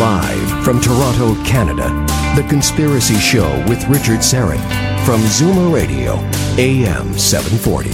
Live from Toronto, Canada, The Conspiracy Show with Richard Syrett from Zoomer Radio, AM 740.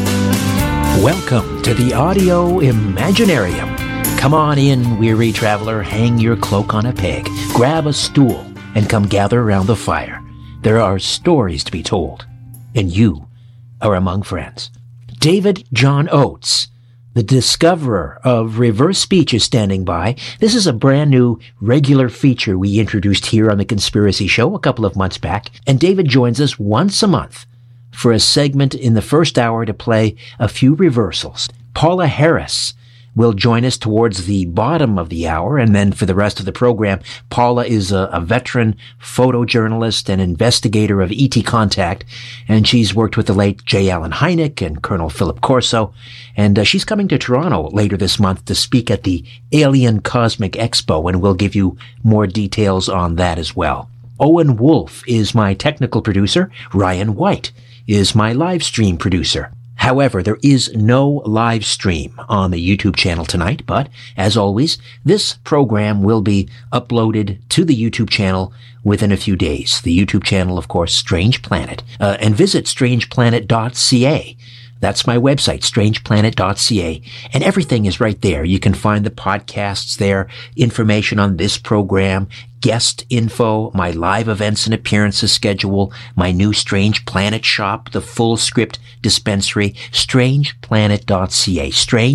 Welcome to the Audio Imaginarium. Come on in, weary traveler, hang your cloak on a peg, grab a stool, and come gather around the fire. There are stories to be told, and you are among friends. David John Oates, the discoverer of reverse speech, is standing by. This is a brand new regular feature we introduced here on The Conspiracy Show a couple of months back, and David joins us once a month for a segment in the first hour to play a few reversals. Paula Harris will join us towards the bottom of the hour, and then for the rest of the program, Paula is a veteran photojournalist and investigator of ET contact, and she's worked with the late J. Allen Hynek and Colonel Philip Corso, and she's coming to Toronto later this month to speak at the Alien Cosmic Expo, and we'll give you more details on that as well. Owen Wolf is my technical producer. Ryan White is my live stream producer. However, there is no live stream on the YouTube channel tonight, but as always, this program will be uploaded to the YouTube channel within a few days. The YouTube channel, of course, Strange Planet. And visit strangeplanet.ca. That's my website, strangeplanet.ca, and everything is right there. You can find the podcasts there, information on this program, guest info, my live events and appearances schedule, my new Strange Planet shop, the full script dispensary, strangeplanet.ca,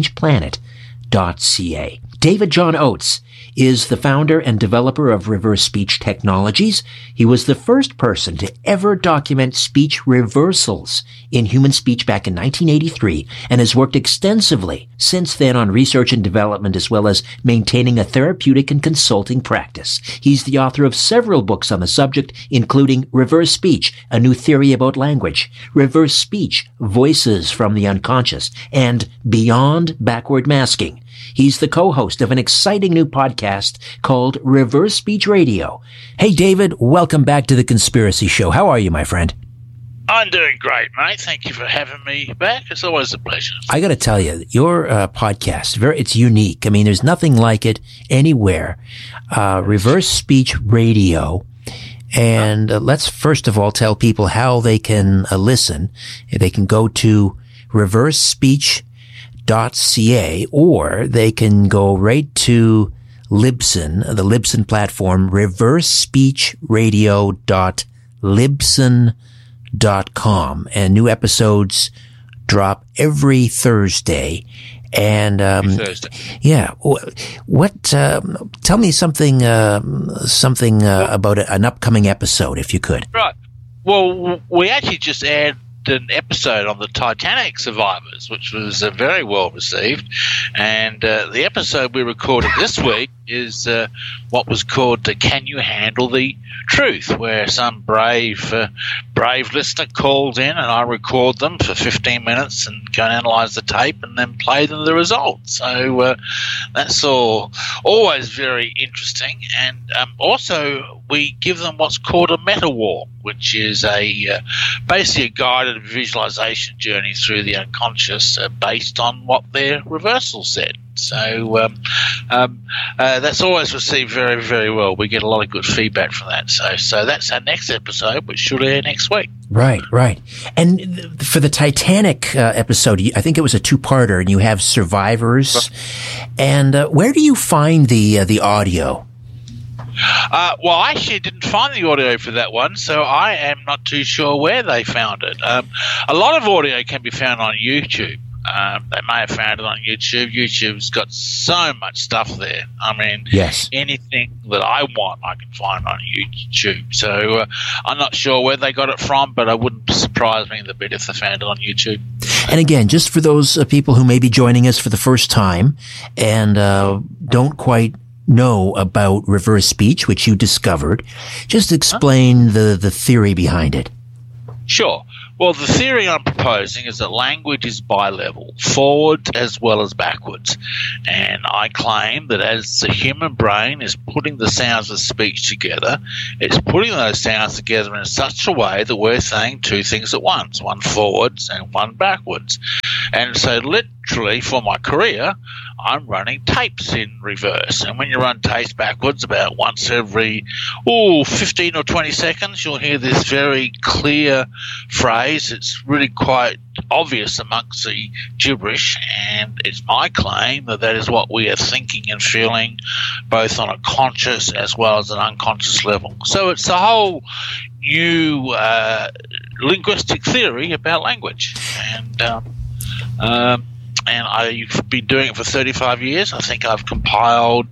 strangeplanet.ca. David John Oates is the founder and developer of Reverse Speech Technologies. He was the first person to ever document speech reversals in human speech back in 1983 and has worked extensively since then on research and development as well as maintaining a therapeutic and consulting practice. He's the author of several books on the subject, including Reverse Speech, A New Theory About Language, Reverse Speech, Voices from the Unconscious, and Beyond Backward Masking. He's the co-host of an exciting new podcast called Reverse Speech Radio. Hey, David, welcome back to The Conspiracy Show. How are you, my friend? I'm doing great, mate. Thank you for having me back. It's always a pleasure. I got to tell you, your podcast, it's unique. I mean, there's nothing like it anywhere. Reverse Speech Radio. And let's first of all tell people how they can listen. They can go to reversespeech.ca, or they can go right to Libsyn, the Libsyn platform, reversespeechradio.libsyn.com, and new episodes drop every Thursday. And Thursday. Yeah, tell me something about an upcoming episode, if you could. Right. Well, we actually just aired an episode on the Titanic survivors, which was very well received, and the episode we recorded this week is what was called Can You Handle the Truth, where some brave listener called in and I record them for 15 minutes and go and analyse the tape and then play them the results. So that's always very interesting, and also we give them what's called a meta walk, which is basically a guided visualization journey through the unconscious based on what their reversal said. So that's always received very, very well. We get a lot of good feedback from that. So that's our next episode, which should air next week. Right. And for the Titanic episode, I think it was a two-parter, and you have survivors. Right. And where do you find the audio? Well, I actually didn't find the audio for that one, so I am not too sure where they found it. A lot of audio can be found on YouTube. They may have found it on YouTube. YouTube's got so much stuff there. I mean, yes. Anything that I want, I can find on YouTube. So I'm not sure where they got it from, but it wouldn't surprise me a bit if they found it on YouTube. And again, just for those people who may be joining us for the first time and don't quite know about reverse speech, which you discovered, just explain the theory behind it. Sure. Well, the theory I'm proposing is that language is bi-level, forward as well as backwards. And I claim that as the human brain is putting the sounds of speech together, it's putting those sounds together in such a way that we're saying two things at once, one forwards and one backwards. And so literally for my career, I'm running tapes in reverse. And when you run tapes backwards about once every 15 or 20 seconds, you'll hear this very clear phrase. It's really quite obvious amongst the gibberish, and it's my claim that that is what we are thinking and feeling both on a conscious as well as an unconscious level. So it's a whole new linguistic theory about language. And I've been doing it for 35 years. I think I've compiled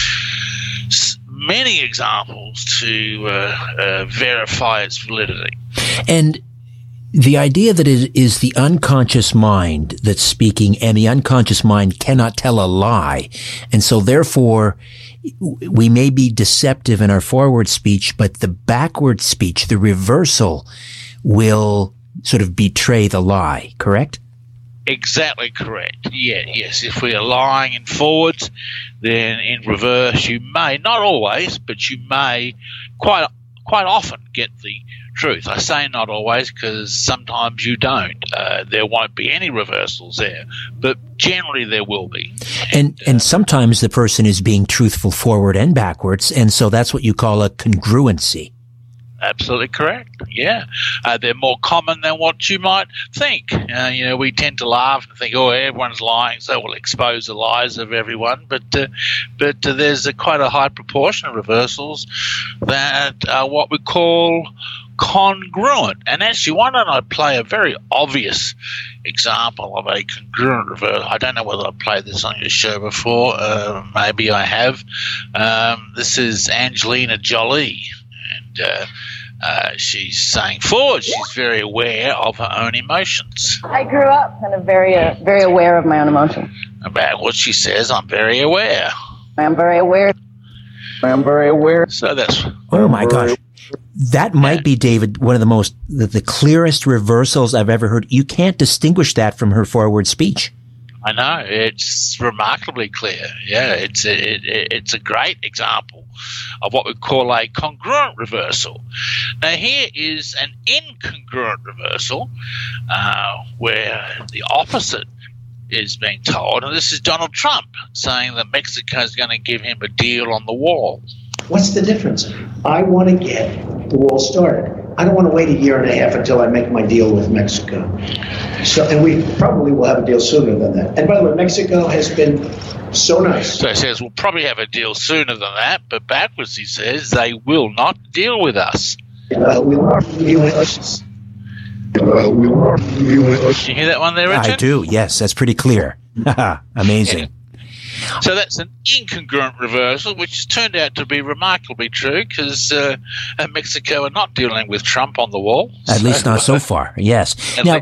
many examples to verify its validity. And the idea that it is the unconscious mind that's speaking, and the unconscious mind cannot tell a lie. And so therefore, we may be deceptive in our forward speech, but the backward speech, the reversal, will sort of betray the lie, correct? Exactly correct. Yes. If we are lying in forwards, then in reverse you may, not always, but you may quite often get the truth. I say not always because sometimes you don't. There won't be any reversals there, but generally there will be. And sometimes the person is being truthful forward and backwards, and so that's what you call a congruency. Absolutely correct. Yeah. They're more common than what you might think. We tend to laugh and think, everyone's lying, so we'll expose the lies of everyone. But there's quite a high proportion of reversals that are what we call congruent. And actually, why don't I play a very obvious example of a congruent reversal? I don't know whether I've played this on your show before. Maybe I have. This is Angelina Jolie. And she's saying forward, she's very aware of her own emotions. I grew up kind of very aware of my own emotions. About what she says, I'm very aware. I'm very aware. So that's... Oh, my gosh. That might be, David, one of the clearest reversals I've ever heard. You can't distinguish that from her forward speech. I know. It's remarkably clear. Yeah, it's a great example of what we call a congruent reversal. Now, here is an incongruent reversal where the opposite is being told, and this is Donald Trump saying that Mexico is going to give him a deal on the wall. What's the difference? I want to get the wall started. I don't want to wait a year and a half until I make my deal with Mexico. And we probably will have a deal sooner than that. And by the way, Mexico has been so nice. So he says we'll probably have a deal sooner than that, but backwards he says they will not deal with us. We will deal with us. Did you hear that one there, Richard? I do, yes. That's pretty clear. Amazing. Yeah. So that's an incongruent reversal, which has turned out to be remarkably true because Mexico are not dealing with Trump on the wall. At least not so far, yes. Now,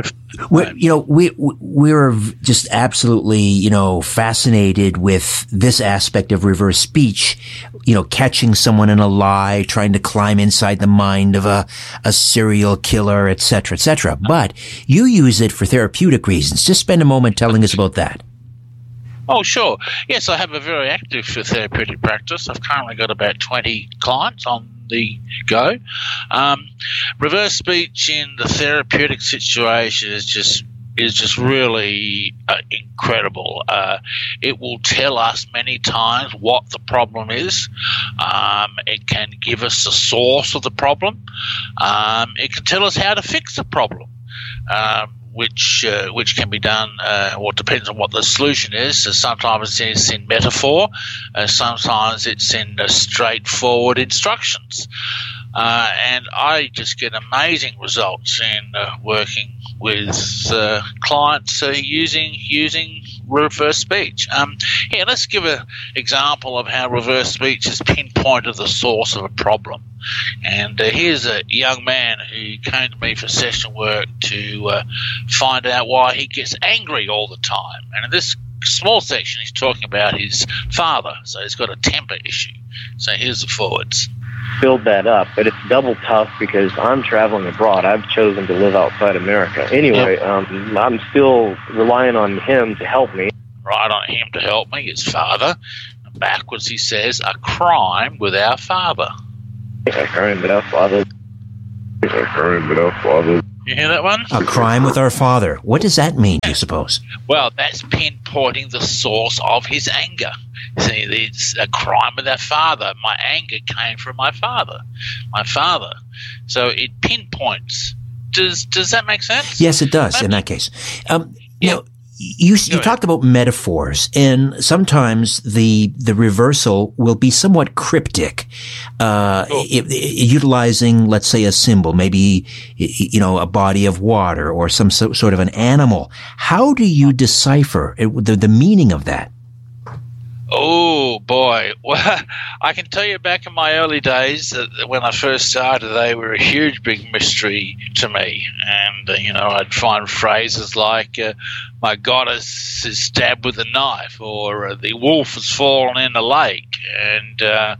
we're just absolutely, fascinated with this aspect of reverse speech, catching someone in a lie, trying to climb inside the mind of a serial killer, et cetera, et cetera. But you use it for therapeutic reasons. Just spend a moment telling us about that. Oh, sure. Yes, I have a very active therapeutic practice. I've currently got about 20 clients on the go. Reverse speech in the therapeutic situation is just really incredible. It will tell us many times what the problem is. It can give us the source of the problem. It can tell us how to fix the problem. Which can be done, it depends on what the solution is. So sometimes it's in metaphor, sometimes it's in straightforward instructions. And I just get amazing results in working with clients using reverse speech. Let's give an example of how reverse speech has pinpointed the source of a problem. And here's a young man who came to me for session work to find out why he gets angry all the time. And in this small section, he's talking about his father. So he's got a temper issue. So here's the forwards. Build that up, but it's double tough because I'm traveling abroad. I've chosen to live outside America. Anyway, I'm still relying on him to help me. Right on him to help me, his father. And backwards he says, a crime with our father. A crime with our father. A crime with our father. You hear that one? A crime with our father. What does that mean, do you suppose? Well, that's pinpointing the source of his anger. See, it's a crime with our father. My anger came from my father. So it pinpoints. Does that make sense? Yes, it does. In that case, now you talked about metaphors, and sometimes the reversal will be somewhat cryptic, utilizing, let's say, a symbol, maybe a body of water or some sort of an animal. How do you decipher the meaning of that? Oh, boy. Well, I can tell you back in my early days when I first started, they were a huge, big mystery to me. And, I'd find phrases like, my goddess is stabbed with a knife, or the wolf has fallen in the lake. And,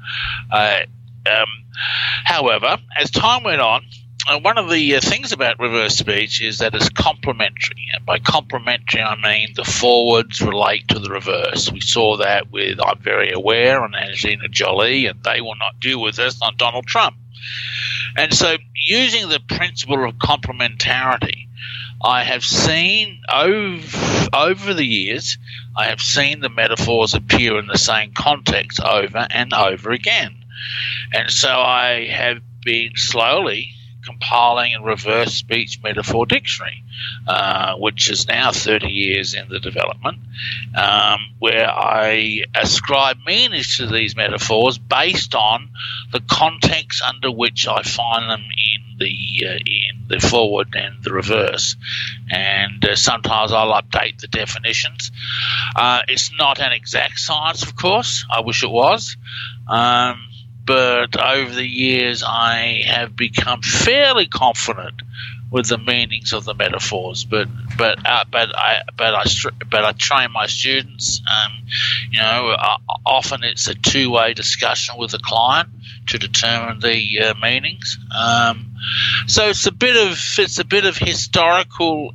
however, as time went on, one of the things about reverse speech is that it's complementary. And by complementary, I mean the forwards relate to the reverse. We saw that with I'm Very Aware and Angelina Jolie, and They Will Not Deal With Us on Donald Trump. And so using the principle of complementarity, I have seen over the years, I have seen the metaphors appear in the same context over and over again. And so I have been slowly compiling a reverse speech metaphor dictionary, which is now 30 years in the development, where I ascribe meanings to these metaphors based on the context under which I find them in the forward and the reverse. And sometimes I'll update the definitions. It's not an exact science, of course. I wish it was. But over the years, I have become fairly confident with the meanings of the metaphors. But I train my students. Often it's a two-way discussion with the client to determine the meanings. So it's a bit of historical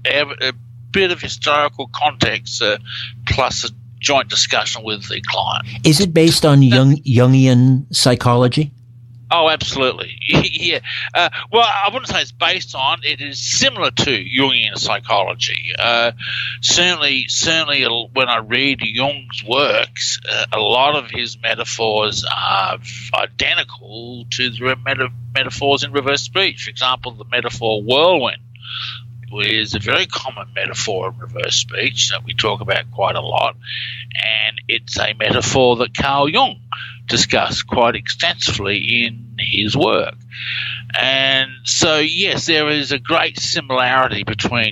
context plus a joint discussion with the client. Is it based on Jungian psychology? Oh, absolutely. Yeah. Well, I wouldn't say it's based on. It is similar to Jungian psychology. Certainly, when I read Jung's works, a lot of his metaphors are identical to the metaphors in reverse speech. For example, the metaphor whirlwind is a very common metaphor in reverse speech that we talk about quite a lot, and it's a metaphor that Carl Jung discussed quite extensively in his work. And so, yes, there is a great similarity between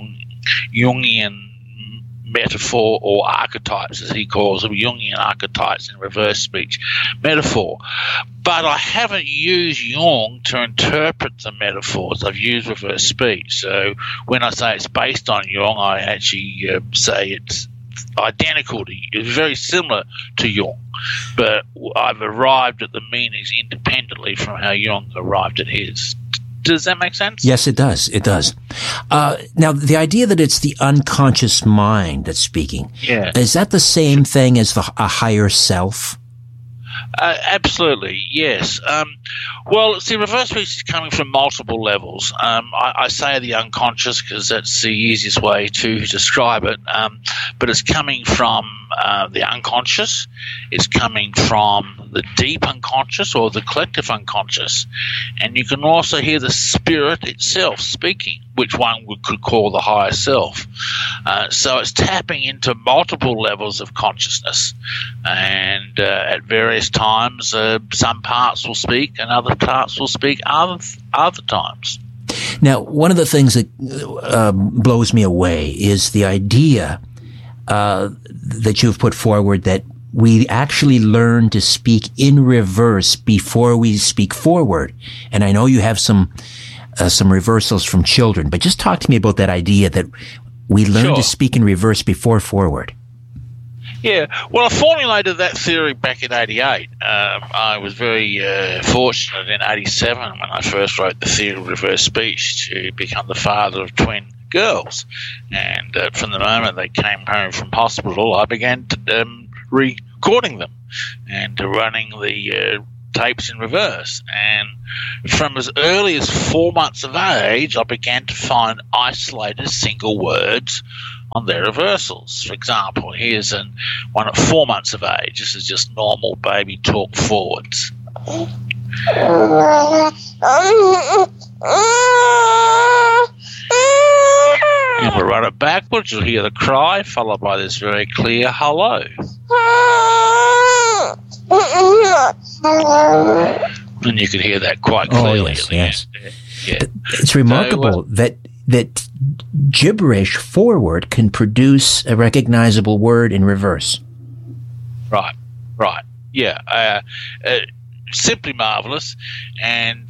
Jungian metaphor or archetypes, as he calls them, Jungian archetypes in reverse speech metaphor. But I haven't used Jung to interpret the metaphors. I've used reverse speech. So when I say it's based on Jung, I actually say it's identical to – it's very similar to Jung. But I've arrived at the meanings independently from how Jung arrived at his. Does that make sense? Yes, it does. It does. Now, the idea that it's the unconscious mind that's speaking, is that the same thing as a higher self? Absolutely, yes. Well, see, reverse speech is coming from multiple levels. I say the unconscious because that's the easiest way to describe it, but it's coming from the unconscious. It's coming from the deep unconscious or the collective unconscious. And you can also hear the spirit itself speaking, which one could call the higher self. So it's tapping into multiple levels of consciousness. And at various times, some parts will speak and other parts will speak other times. Now, one of the things that blows me away is the idea that you've put forward that we actually learn to speak in reverse before we speak forward. And I know you have some reversals from children, but just talk to me about that idea that we learn to speak in reverse before forward. Yeah, well, I formulated that theory back in 88. I was very fortunate in 87 when I first wrote the theory of reverse speech to become the father of twin girls. And from the moment they came home from hospital, I began recording them and running the tapes in reverse. And from as early as 4 months of age, I began to find isolated single words on their reversals. For example, here's one at 4 months of age. This is just normal baby talk forwards. And we'll run it backwards. You'll hear the cry, followed by this very clear hello. And you can hear that quite clearly. Oh, yes. Yeah. It's remarkable that gibberish forward can produce a recognizable word in reverse. Right. Yeah. Simply marvelous. And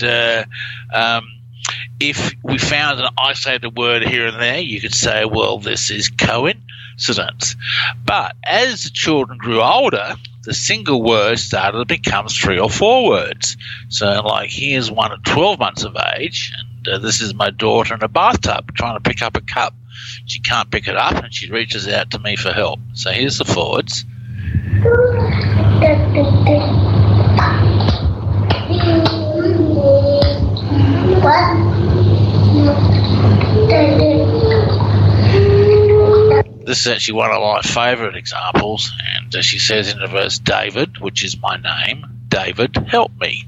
if we found an isolated word here and there, you could say, well, this is coincidence. But as the children grew older, the single word started to become 3 or 4 words. So, like, here's one at 12 months of age, and this is my daughter in a bathtub trying to pick up a cup. She can't pick it up, and she reaches out to me for help. So here's the forwards. This is actually one of my favourite examples, and she says in reverse, David, which is my name, David, help me.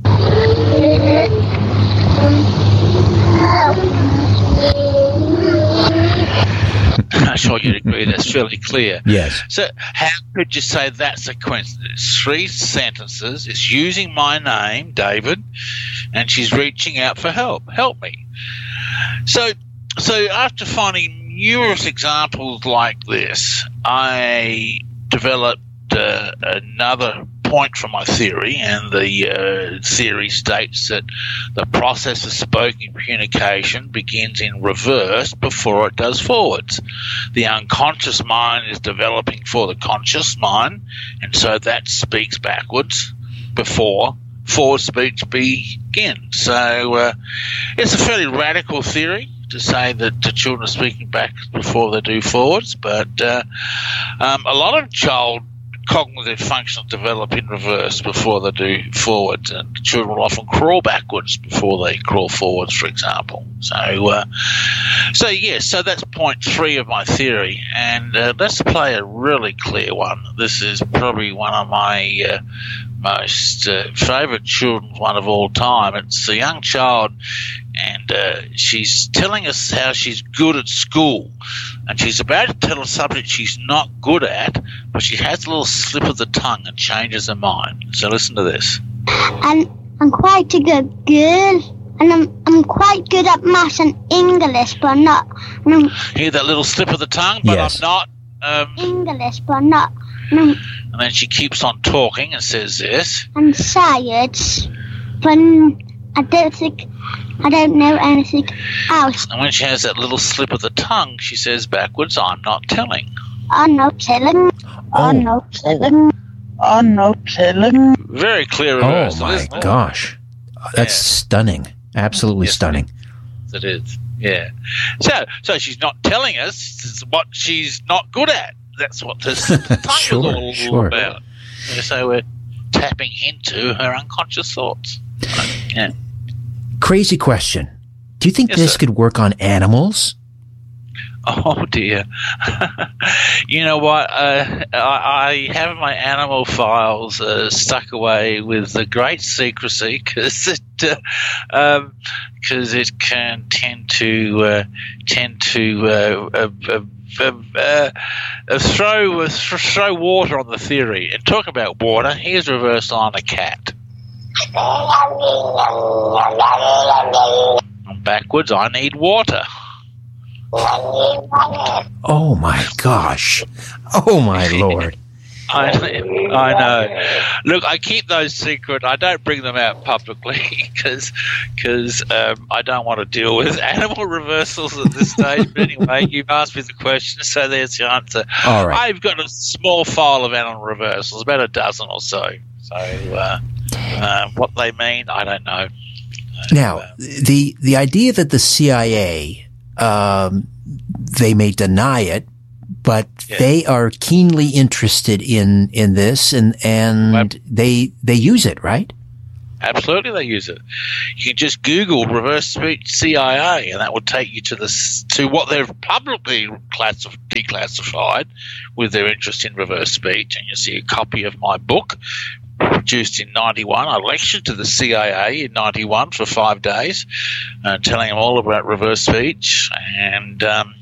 I'm sure you'd agree that's fairly clear. Yes. So how could you say that's a coincidence? 3 sentences. It's using my name, David, and she's reaching out for help. Help me. So after finding numerous examples like this, I developed another point from my theory, and the theory states that the process of spoken communication begins in reverse before it does forwards. The unconscious mind is developing for the conscious mind, and so that speaks backwards before forward speech begins. So it's a fairly radical theory to say that the children are speaking back before they do forwards, but a lot of child cognitive functions develop in reverse before they do forwards, and children will often crawl backwards before they crawl forwards, for example. So that's point 3 of my theory, and let's play a really clear one. This is probably one of my most favourite children's one of all time. It's a young child, and she's telling us how she's good at school, and she's about to tell a subject she's not good at, but she has a little slip of the tongue and changes her mind. So listen to this. I'm quite a good girl, and I'm quite good at maths and English, but I'm not. Hear that little slip of the tongue? But yes. I'm not. English, but I'm not. And then she keeps on talking and says this. I'm science, but I don't know anything else. And when she has that little slip of the tongue, she says backwards, I'm not telling. I'm not telling. I'm not telling. I'm not telling. Very clear reverse. Oh, my gosh. That's stunning. Absolutely stunning. It is, yeah. So she's not telling us what she's not good at. That's what this tongue is all about. So we're tapping into her unconscious thoughts. Yeah. Crazy question. Do you think this could work on animals? Oh, dear. You know what? I have my animal files stuck away with great secrecy because it can tend to throw water on the theory. And talk about water, here's reverse on a cat. And backwards, I need water. Oh, my gosh. Oh, my Lord. I know. Look, I keep those secret. I don't bring them out publicly because I don't want to deal with animal reversals at this stage. But anyway, you've asked me the question, so there's the answer. All right. I've got a small file of animal reversals, about a dozen or so. So what they mean, I don't know. Now, the idea that the CIA, they may deny it, but they are keenly interested in this, and they use it, right? Absolutely, they use it. You can just Google reverse speech CIA, and that will take you to what they've publicly declassified with their interest in reverse speech. And you'll see a copy of my book, produced in 91. I lectured to the CIA in 91 for 5 days, telling them all about reverse speech. And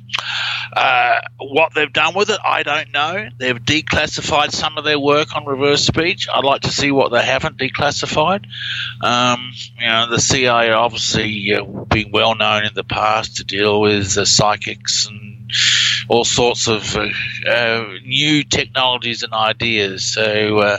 what they've done with it, I don't know. They've declassified some of their work on reverse speech. I'd like to see what they haven't declassified. The CIA obviously been well known in the past to deal with psychics and all sorts of new technologies and ideas. So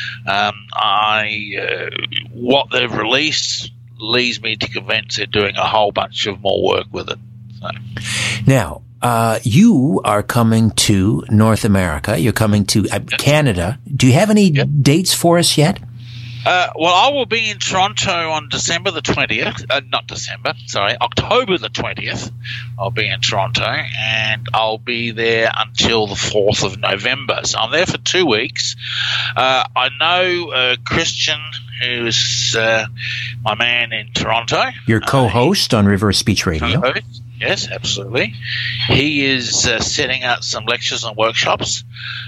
what they've released leads me to convince they're doing a whole bunch of more work with it. So. Now, you are coming to North America. You're coming to Canada. Do you have any dates for us yet? Well, I will be in Toronto on October the 20th. I'll be in Toronto, and I'll be there until the 4th of November. So I'm there for 2 weeks. I know Christian, who's my man in Toronto. Your co-host on Reverse Speech Radio. Co-host. Yes, absolutely. He is setting out some lectures and workshops.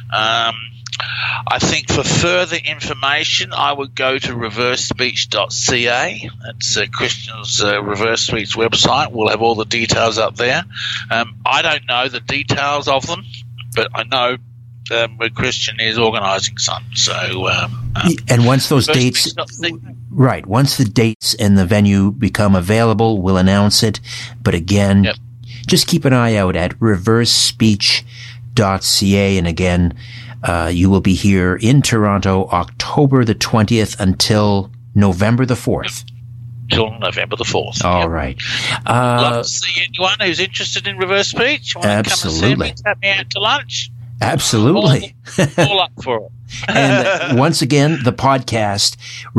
I think for further information, I would go to reversespeech.ca. That's Christian's Reverse Speech website. We'll have all the details up there. I don't know the details of them, but I know Christian is organising some. So, and once those dates, right? Once the dates and the venue become available, we'll announce it. But again, just keep an eye out at reversespeech.ca. And again, you will be here in Toronto, October the 20th until November the 4th. Till November the 4th. All right. Love to see anyone who's interested in reverse speech. Absolutely. Come and see me, tap me out to lunch. Absolutely. All up for it. And once again, the podcast,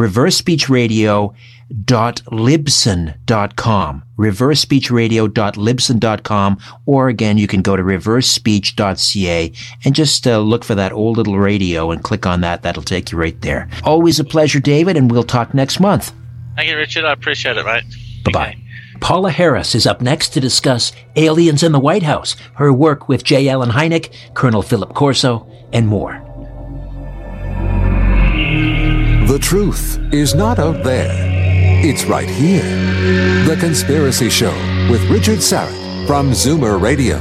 reversespeechradio.libsyn.com, reversespeechradio.libsyn.com, or again, you can go to reversespeech.ca and just look for that old little radio and click on that. That'll take you right there. Always a pleasure, David, and we'll talk next month. Thank you, Richard. I appreciate it, mate. Bye-bye. Okay. Paula Harris is up next to discuss aliens in the White House, her work with J. Allen Hynek, Colonel Philip Corso, and more. The truth is not out there. It's right here. The Conspiracy Show with Richard Syrett from Zoomer Radio.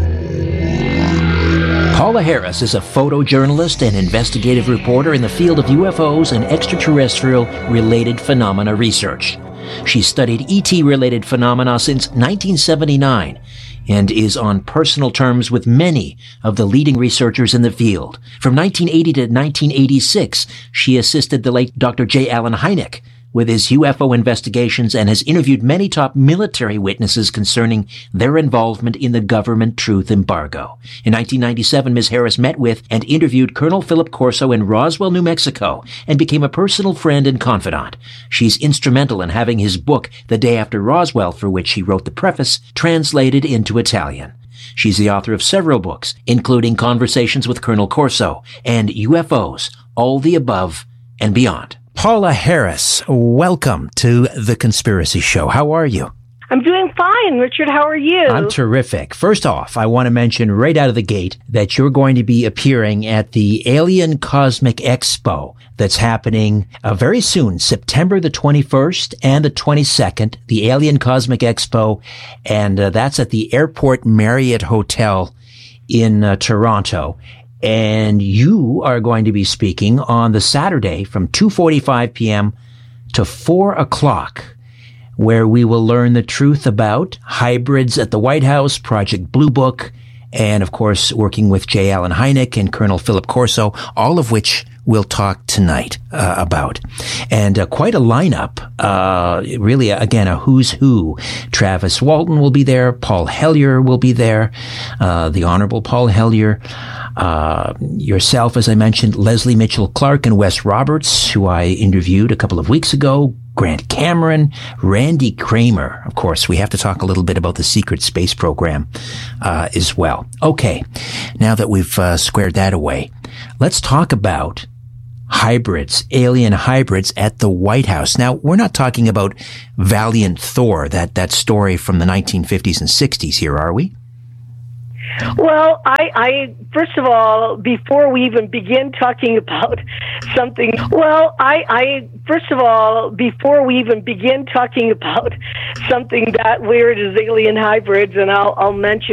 Paula Harris is a photojournalist and investigative reporter in the field of UFOs and extraterrestrial-related phenomena research. She studied ET-related phenomena since 1979 and is on personal terms with many of the leading researchers in the field. From 1980 to 1986, she assisted the late Dr. J. Allen Hynek with his UFO investigations and has interviewed many top military witnesses concerning their involvement in the government truth embargo. In 1997, Ms. Harris met with and interviewed Colonel Philip Corso in Roswell, New Mexico, and became a personal friend and confidant. She's instrumental in having his book, The Day After Roswell, for which she wrote the preface, translated into Italian. She's the author of several books, including Conversations with Colonel Corso and UFOs, All the Above and Beyond. Paula Harris, welcome to The Conspiracy Show. How are you? I'm doing fine, Richard. How are you? I'm terrific. First off, I want to mention right out of the gate that you're going to be appearing at the Alien Cosmic Expo that's happening very soon, September the 21st and the 22nd, the Alien Cosmic Expo, and that's at the Airport Marriott Hotel in Toronto. And you are going to be speaking on the Saturday from 2:45 p.m. to 4 o'clock, where we will learn the truth about hybrids at the White House, Project Blue Book, and, of course, working with J. Allen Hynek and Colonel Philip Corso, all of which we'll talk tonight about. And quite a lineup, really, again, a who's who. Travis Walton will be there. Paul Hellyer will be there. The Honorable Paul Hellyer. Yourself, as I mentioned, Leslie Mitchell Clark and Wes Roberts, who I interviewed a couple of weeks ago. Grant Cameron, Randy Kramer. Of course, we have to talk a little bit about the secret space program as well. Okay, now that we've squared that away, let's talk about hybrids, alien hybrids at the White House. Now, we're not talking about Valiant Thor, that story from the 1950s and 60s here, are we? Well, I first of all, before we even begin talking about something, that weird as alien hybrids, and I'll mention